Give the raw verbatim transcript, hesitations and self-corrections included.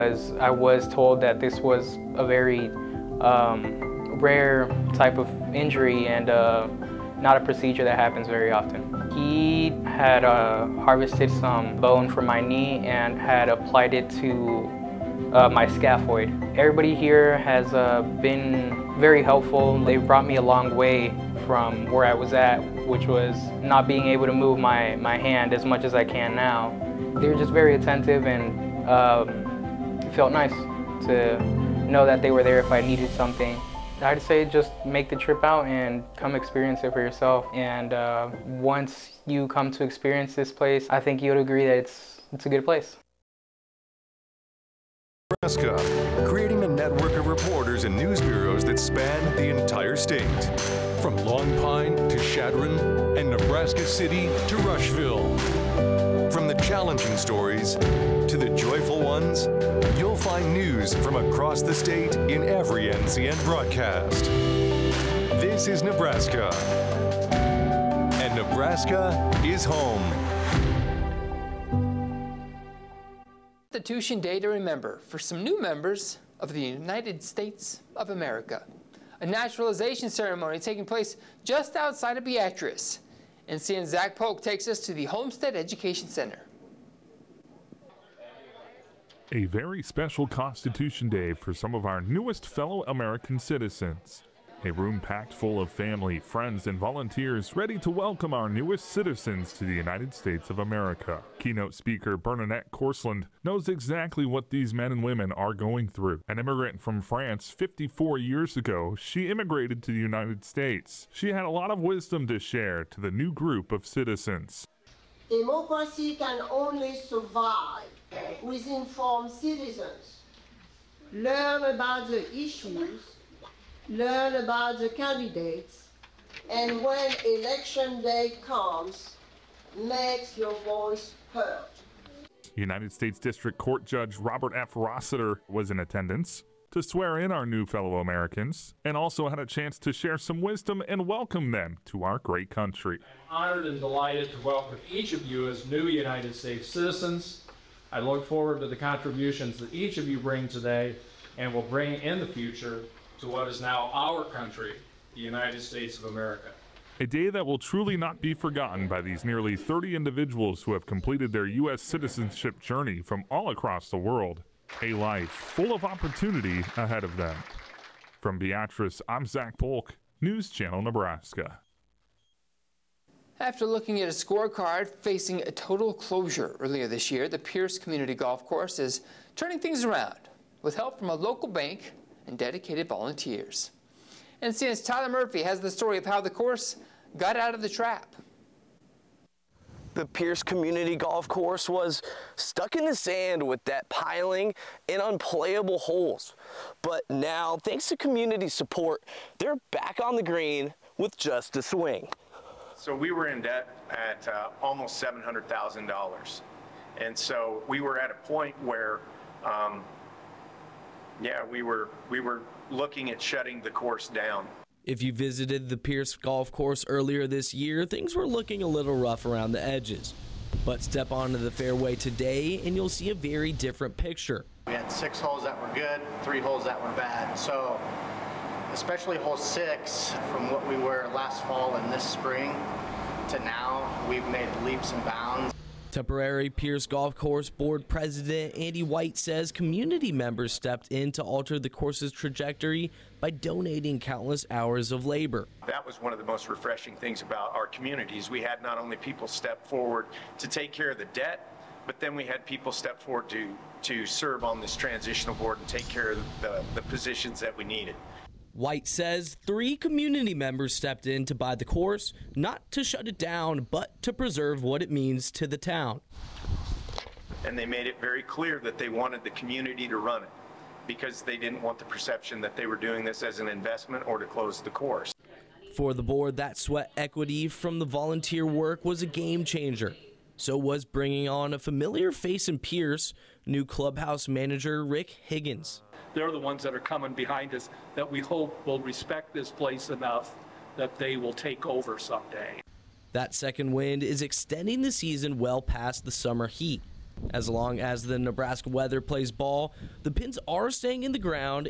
As I was told that this was a very um, rare type of injury and uh, not a procedure that happens very often. He had uh, harvested some bone from my knee and had applied it to uh, my scaphoid. Everybody here has uh, been very helpful. They brought me a long way from where I was at, which was not being able to move my, my hand as much as I can now. They were just very attentive, and um, it felt nice to know that they were there if I needed something. I'd say just make the trip out and come experience it for yourself. And uh, once you come to experience this place, I think you'll agree that it's, it's a good place. Nebraska, creating a network of reporters and news bureaus that span the entire state. From Long Pine to Chadron and Nebraska City to Rushville. From the challenging stories to the joyful ones, you'll find news from across the state in every N C N broadcast. This is Nebraska, and Nebraska is home. Constitution Day to remember for some new members of the United States of America. A naturalization ceremony taking place just outside of Beatrice. N C N's Zach Polk takes us to the Homestead Education Center. A very special Constitution Day for some of our newest fellow American citizens. A room packed full of family, friends, and volunteers ready to welcome our newest citizens to the United States of America. Keynote speaker Bernadette Corsland knows exactly what these men and women are going through. An immigrant from France fifty-four years ago, she immigrated to the United States. She had a lot of wisdom to share to the new group of citizens. Democracy can only survive with informed citizens. Learn about the issues, learn about the candidates, and when election day comes, make your voice heard. United States District Court Judge Robert F. Rossiter was in attendance to swear in our new fellow Americans, and also had a chance to share some wisdom and welcome them to our great country. I'm honored and delighted to welcome each of you as new United States citizens. I look forward to the contributions that each of you bring today and will bring in the future to what is now our country, the United States of America. A day that will truly not be forgotten by these nearly thirty individuals who have completed their U S citizenship journey from all across the world. A life full of opportunity ahead of them. From Beatrice, I'm Zach Polk, News Channel Nebraska. After looking at a scorecard facing a total closure earlier this year, the Pierce Community Golf Course is turning things around with help from a local bank and dedicated volunteers. N C N's Tyler Murphy has the story of how the course got out of the trap. The Pierce Community Golf Course was stuck in the sand with that piling and unplayable holes. But now, thanks to community support, they're back on the green with just a swing. So we were in debt at uh, almost seven hundred thousand dollars. And so we were at a point where, um, yeah, we were, we were looking at shutting the course down. If you visited the Pierce Golf Course earlier this year, things were looking a little rough around the edges. But step onto the fairway today and you'll see a very different picture. We had six holes that were good, three holes that were bad. So especially hole six, from what we were last fall and this spring to now, we've made leaps and bounds. Temporary Pierce Golf Course Board President Andy White says community members stepped in to alter the course's trajectory by donating countless hours of labor. That was one of the most refreshing things about our communities. We had not only people step forward to take care of the debt, but then we had people step forward to, to serve on this transitional board and take care of the, the positions that we needed. White says three community members stepped in to buy the course, not to shut it down, but to preserve what it means to the town. And they made it very clear that they wanted the community to run it because they didn't want the perception that they were doing this as an investment or to close the course. For the board, that sweat equity from the volunteer work was a game changer. So was bringing on a familiar face in Pierce, new clubhouse manager Rick Higgins. They're the ones that are coming behind us that we hope will respect this place enough that they will take over someday. That second wind is extending the season well past the summer heat. As long as the Nebraska weather plays ball, the pins are staying in the ground